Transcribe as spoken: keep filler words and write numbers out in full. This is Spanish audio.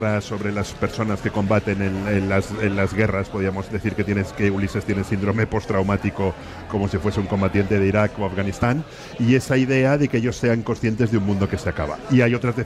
sobre las personas que combaten en, en, las, en las guerras, podríamos decir que tienes que Ulises tiene síndrome postraumático como si fuese un combatiente de Irak o Afganistán, y esa idea de que ellos sean conscientes de un mundo que se acaba. Y hay otras